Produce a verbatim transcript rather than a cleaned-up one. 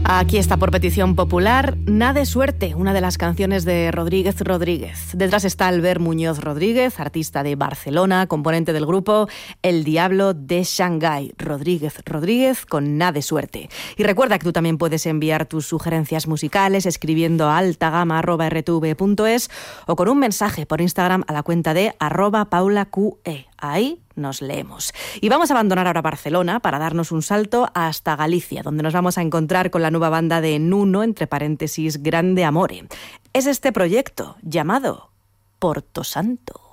Aquí está por petición popular Na de suerte, una de las canciones de Rodríguez Rodríguez. Detrás está Albert Muñoz Rodríguez, artista de Barcelona, componente del grupo El Diablo de Shanghái. Rodríguez Rodríguez con Na de suerte. Y recuerda que tú también puedes enviar tus sugerencias musicales escribiendo a altagama arroba r t v punto es o con un mensaje por Instagram a la cuenta de arroba paulaqe. Ahí nos leemos. Y vamos a abandonar ahora Barcelona para darnos un salto hasta Galicia, donde nos vamos a encontrar con la nueva banda de Nuno, entre paréntesis, Grande Amore. Es este proyecto llamado Porto Santo.